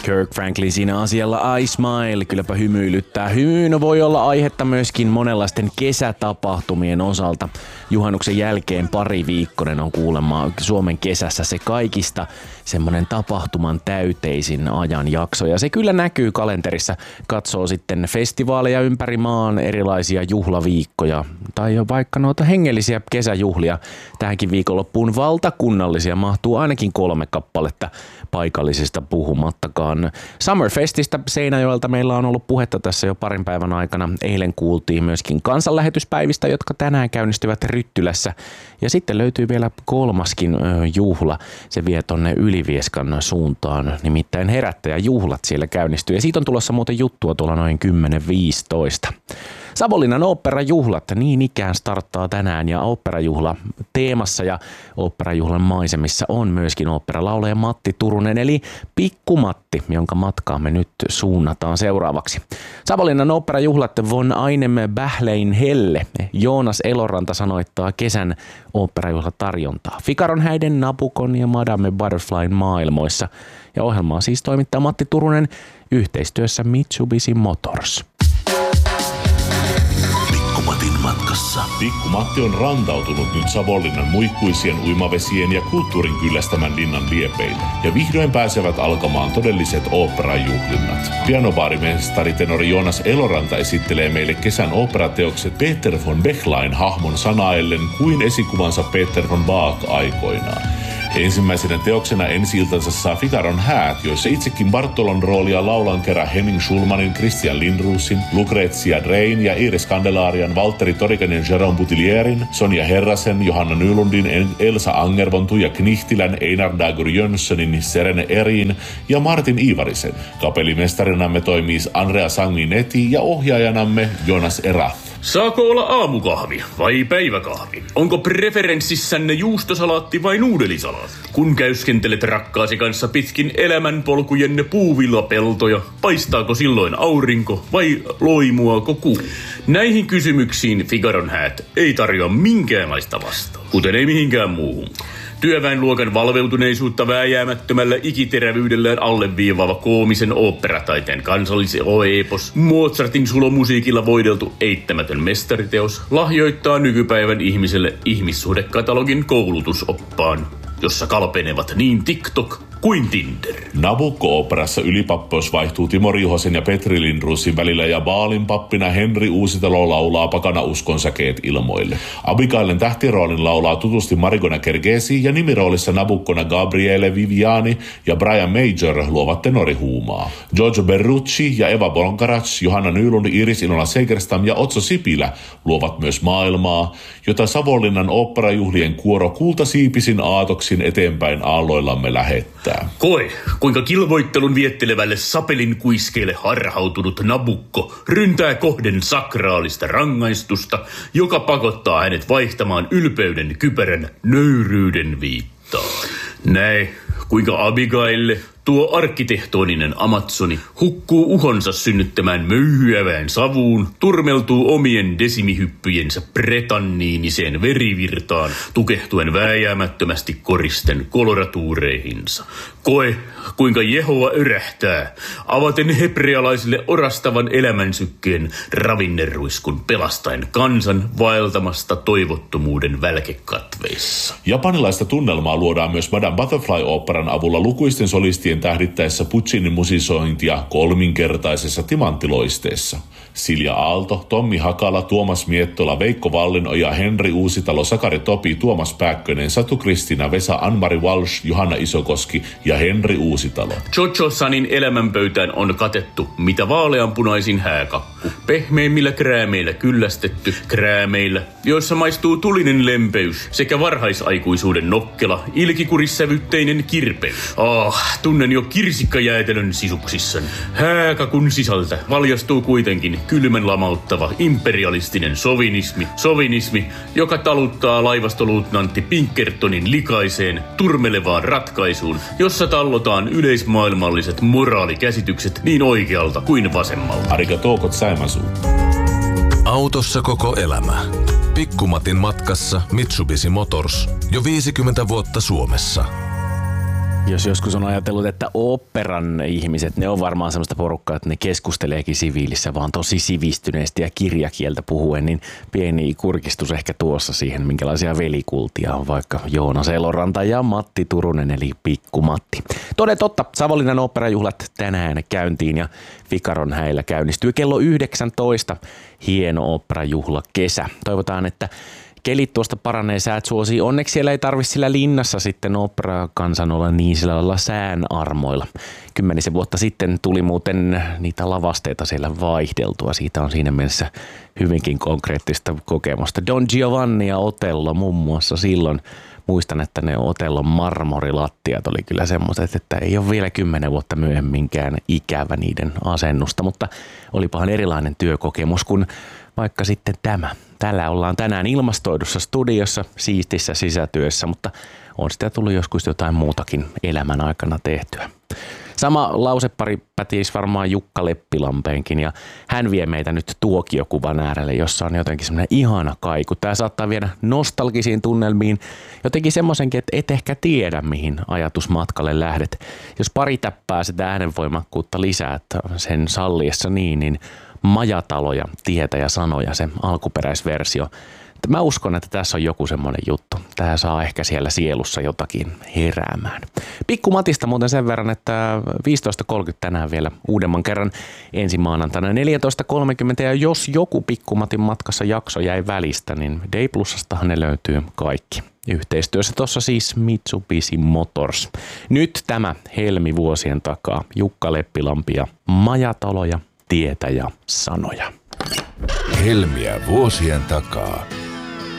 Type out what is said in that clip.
Kirk Franklin siinä asialla I Smile, kylläpä hymyilyttää. Hymyyn voi olla aihetta myöskin monenlaisten kesätapahtumien osalta. Juhannuksen jälkeen pari viikkoinen on kuulemma Suomen kesässä se kaikista semmonen tapahtuman täyteisin ajanjakso. Ja se kyllä näkyy kalenterissa. Katsoo sitten festivaaleja ympäri maan, erilaisia juhlaviikkoja tai jo vaikka noita hengellisiä kesäjuhlia. Tähänkin viikonloppuun valtakunnallisia mahtuu ainakin 3 kappaletta paikallisista puhumattakaan. Summerfestistä Seinäjoelta meillä on ollut puhetta tässä jo parin päivän aikana. Eilen kuultiin myöskin kansanlähetyspäivistä, jotka tänään käynnistyvät Ryttylässä. Ja sitten löytyy vielä 3. juhla. Se vie tonne Ylivieskan suuntaan, nimittäin herättäjäjuhlat siellä käynnistyy. Ja siitä on tulossa muuten juttua tuolla noin 10.15. Savonlinnan oopperajuhlat niin ikään starttaa tänään ja oopperajuhla teemassa ja oopperajuhlan maisemissa on myöskin oopperalaulaja Matti Turunen eli Pikku Matti, jonka matkaamme nyt suunnataan seuraavaksi. Savonlinnan oopperajuhlat von einem Bächlein helle. Joonas Eloranta sanoittaa kesän oopperajuhlatarjontaa Figaron häiden, Nabukon ja Madame Butterflyn maailmoissa. Ja ohjelmaa siis toimittaa Matti Turunen yhteistyössä Mitsubishi Motors. Matin matkassa. Pikku Matti on rantautunut nyt Savonlinnan muikkuisien uimavesien ja kulttuurin kyllästämän linnan liepeille. Ja vihdoin pääsevät alkamaan todelliset oopperajuhlinnat. Pianobaarimestari tenori Joonas Eloranta esittelee meille kesän oopperateokset Peter von Bechlein hahmon sanaellen kuin esikuvansa Peter von Bach aikoinaan. Ensimmäisenä teoksena ensi-iltansa saa Figaron häät, joissa itsekin Bartolon roolia laulan kerran Henning Schulmanin, Christian Lindruusin, Lucrezia Drein ja Iris Candelarian, Valtteri Torikanen, Jérôme Boutilierin, Sonja Herrasen, Johanna Nylundin, Elsa Angervon, Tuija Knihtilän, Einar Dagur Jönssonin, Serene Erin ja Martin Ivarisen. Kapellimestarinamme toimii Andrea Sanguinetti ja ohjaajanamme Jonas Erath. Saako olla aamukahvi vai päiväkahvi? Onko preferenssissänne juustosalaatti vai nuudelisalaatti? Kun käyskentelet rakkaasi kanssa pitkin elämänpolkujenne puuvillapeltoja, paistaako silloin aurinko vai loimuako kuu? Näihin kysymyksiin Figaron häät ei tarjoa minkäänlaista vastausta, kuten ei mihinkään muuhun. Työväenluokan valveutuneisuutta vääjäämättömällä ikiterävyydellään alleviivaava koomisen oopperataiteen kansalliseepos, Mozartin sulomusiikilla voideltu eittämätön mestariteos, lahjoittaa nykypäivän ihmiselle ihmissuhdekatalogin koulutusoppaan, jossa kalpenevat niin TikTok kuin Tinder. Nabukko-oopperassa ylipappeus vaihtuu Timo Riuhosen ja Petri Lindruusin välillä ja Baalin pappina Henri Uusitalo laulaa pakana uskon säkeet ilmoille. Abigailen tähtiroolin laulaa tutusti Marigona Kergesi ja nimiroolissa Nabukkona Gabriele Viviani ja Brian Major luovat tenorihuumaa. Giorgio Berrucci ja Eva Bonkarac, Johanna Nylund, Iris Inola Segerstam ja Otso Sipilä luovat myös maailmaa, jota Savonlinnan oopperajuhlien kuoro kultasiipisin aatoksin eteenpäin aalloillamme lähettää. Koe, kuinka kilvoittelun viettelevälle sapelin kuiskeelle harhautunut Nabukko ryntää kohden sakraalista rangaistusta, joka pakottaa hänet vaihtamaan ylpeyden kypärän nöyryyden viittaan. Näe, kuinka Abigaille, tuo arkkitehtoninen Amazoni, hukkuu uhonsa synnyttämään möyhyävään savuun, turmeltuu omien desimihyppyjensä pretanniiniseen verivirtaan, tukehtuen vääjäämättömästi koristen koloratuureihinsa. Koe, kuinka Jehova örähtää, avaten hebrealaisille orastavan elämänsykkeen ravinneruiskun pelastaen kansan vaeltamasta toivottomuuden välkekatveissa. Japanilaista tunnelmaa luodaan myös Madame Butterfly-oopperan avulla lukuisten solistien tähdittäessä Puccinin musisointia kolminkertaisessa timanttiloisteessa. Silja Aalto, Tommi Hakala, Tuomas Miettola, Veikko Vallinoja, Henri Uusitalo, Sakari Topi, Tuomas Pääkkönen, Satu Kristina, Vesa Anmari Walsh, Johanna Isokoski ja Henri Uusitalo. Jojo Sanin elämänpöytään on katettu mitä vaaleanpunaisin hääkakku. Pehmeimmillä kräämeillä kyllästetty kräämeillä, joissa maistuu tulinen lempeys sekä varhaisaikuisuuden nokkela, ilkikurissävytteinen kirpeys. Tunnen jo kirsikkajäätelön sisuksissani. Hääkakun sisältä valjastuu kuitenkin kylmän lamauttava imperialistinen sovinismi, joka taluttaa laivastoluutnantti Pinkertonin likaiseen, turmelevaan ratkaisuun, jossa tallotaan yleismaailmalliset moraalikäsitykset niin oikealta kuin vasemmalta. Arigatou gozaimasu. Autossa koko elämä. Pikku Matin matkassa Mitsubishi Motors. Jo 50 vuotta Suomessa. Jos joskus on ajatellut, että oopperan ihmiset, ne on varmaan sellaista porukkaa, että ne keskusteleekin siviilissä vaan tosi sivistyneesti ja kirjakieltä puhuen, niin pieni kurkistus ehkä tuossa siihen, minkälaisia velikultia on vaikka Joonas Eloranta ja Matti Turunen eli Pikku Matti. Toden totta, Savonlinnan oopperajuhlat tänään käyntiin ja Ficaron häillä käynnistyy kello 19. Hieno oopperajuhla kesä. Toivotaan, että kelit tuosta paranee, säät suosii. Onneksi siellä ei tarvitse sillä linnassa sitten oopperakansan olla niin sillä lailla sään armoilla. 10 vuotta sitten tuli muuten niitä lavasteita siellä vaihdeltua. Siitä on siinä mielessä hyvinkin konkreettista kokemusta. Don Giovanni ja Otello muun muassa silloin. Muistan, että ne Otellon marmorilattiat oli kyllä semmoiset, että ei ole vielä 10 vuotta myöhemminkään ikävä niiden asennusta, mutta olipahan erilainen työkokemus kuin vaikka sitten tämä. Täällä ollaan tänään ilmastoidussa studiossa, siistissä sisätyössä, mutta on sitä tullut joskus jotain muutakin elämän aikana tehtyä. Sama lausepari pätisi varmaan Jukka Leppilampeenkin ja hän vie meitä nyt tuokiokuvan äärelle, jossa on jotenkin semmoinen ihana kaiku. Tämä saattaa viedä nostalgisiin tunnelmiin, jotenkin semmoisenkin, että et ehkä tiedä mihin ajatusmatkalle lähdet. Jos pari täppää sitä äänenvoimakkuutta lisää sen salliessa niin Majataloja, tietä ja sanoja, se alkuperäisversio. Mä uskon, että tässä on joku semmoinen juttu. Tää saa ehkä siellä sielussa jotakin heräämään. Pikku Matista muuten sen verran, että 15.30 tänään vielä uudemman kerran ensi maanantaina 14.30. Ja jos joku Pikku Matin matkassa jakso jäi välistä, niin Day Plusastahan ne löytyy kaikki. Yhteistyössä tuossa siis Mitsubishi Motors. Nyt tämä helmi vuosien takaa. Jukka Leppilampi ja Majataloja, tietä ja sanoja. Helmiä vuosien takaa.